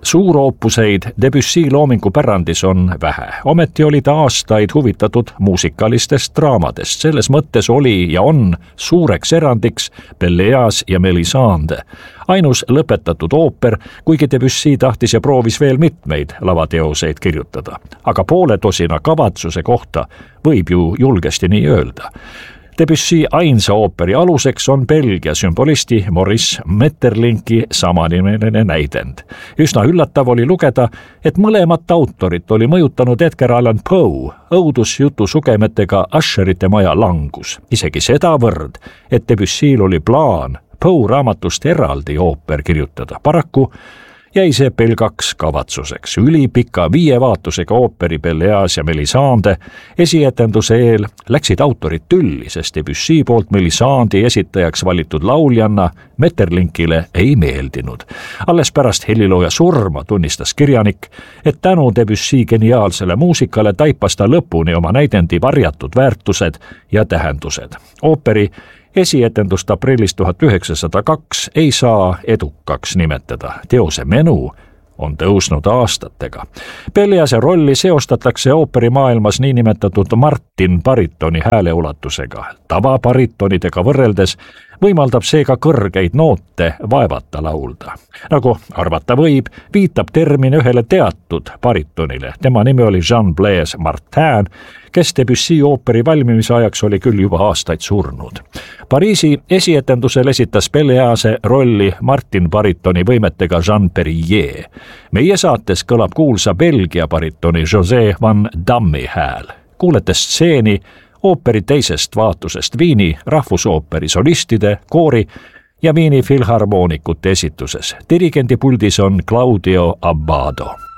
Suuroopuseid Debussy loomingupärandis on vähe. Ometi oli ta aastaid huvitatud muusikalistest draamadest. Selles mõttes oli ja on suureks erandiks Pelléas ja Mélisande. Ainus lõpetatud ooper, kuigi Debussy tahtis ja proovis veel mitmeid lavateoseid kirjutada. Aga poole tosina kavatsuse kohta võib ju julgesti nii öelda. Debussy ainsa ooperi aluseks on Belgia sümbolisti Maurice Maeterlinck'i samanimeline näidend. Üsna üllatav oli lugeda, et mõlemat autorit oli mõjutanud Edgar Allan Poe õudusjutu sugemetega Usherite maja langus. Isegi sedavõrd, et Debussyl oli plaan Poe raamatust eraldi ooper kirjutada. Paraku jäi see pelgaks kavatsuseks. Ülipika 5 vaatusega ooperi Pelléas ja Mélisande esietenduse eel läksid autorid tülli, sest Debussy poolt Mélisandi esitajaks valitud lauljanna Maeterlinck'ile ei meeldinud. Alles pärast helilooja surma tunnistas kirjanik, et tänu Debussy geniaalsele muusikale taipas ta lõpuni oma näidendi varjatud väärtused ja tähendused. Ooperi esietendust aprillis 1902 ei saa edukaks nimetada. Teose menu on tõusnud aastatega. Pelléase rolli seostatakse ooperimaailmas niinimetatud Martin baritoni hääleulatusega. Tavabaritonidega võrreldes võimaldab seega kõrgeid noote vaevata laulda. Nagu arvata võib, viitab termin ühele teatud baritonile. Tema nimi oli Jean-Blaise Martin, kes Debussy ooperi valmimise ajaks oli küll juba aastaid surnud. Pariisi esietendusel esitas Pelléase rolli Martin baritoni võimetega Jean Perrier. Meie saates kõlab kuulsa Belgia baritoni José van Dammi hääl. Kuulete stseeni ooperi teisest vaatusest Viini rahvusooperi solistide, koori ja Viini filharmoonikute esituses. Dirigendi puldis on Claudio Abbado.